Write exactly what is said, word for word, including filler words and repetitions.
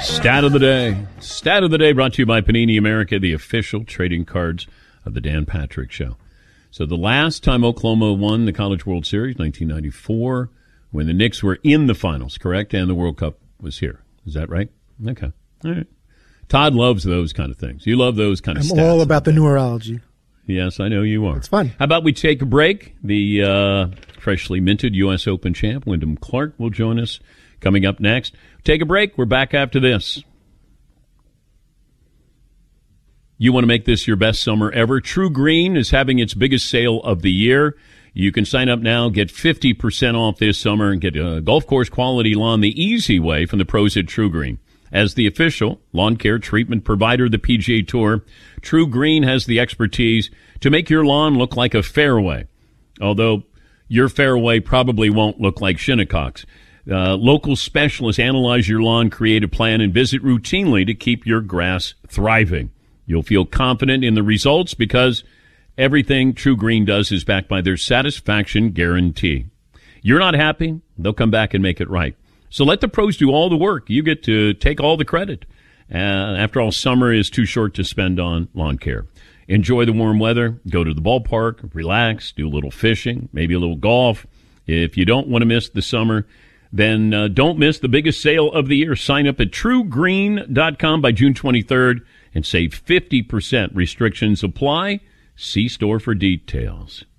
Stat of the day. Stat of the day brought to you by Panini America, the official trading cards of the Dan Patrick Show. So the last time Oklahoma won the College World Series, nineteen ninety-four, when the Knicks were in the finals, correct? And the World Cup was here. Is that right? Okay. All right. Todd loves those kind of things. You love those kind of I'm stats. all about the numerology. Yes, I know you are. It's fun. How about we take a break? The uh, freshly minted U S Open champ, Wyndham Clark, will join us coming up next. Take a break. We're back after this. You want to make this your best summer ever? True Green is having its biggest sale of the year. You can sign up now, get fifty percent off this summer, and get a golf course quality lawn the easy way from the pros at True Green. As the official lawn care treatment provider of the P G A Tour, True Green has the expertise to make your lawn look like a fairway, although your fairway probably won't look like Shinnecock's. Uh, local specialists analyze your lawn, create a plan, and visit routinely to keep your grass thriving. You'll feel confident in the results because everything True Green does is backed by their satisfaction guarantee. You're not happy? They'll come back and make it right. So let the pros do all the work. You get to take all the credit. Uh, after all, summer is too short to spend on lawn care. Enjoy the warm weather. Go to the ballpark, relax, do a little fishing, maybe a little golf. If you don't want to miss the summer, then uh, don't miss the biggest sale of the year. Sign up at true green dot com by June twenty-third and save fifty percent. Restrictions apply. See store for details.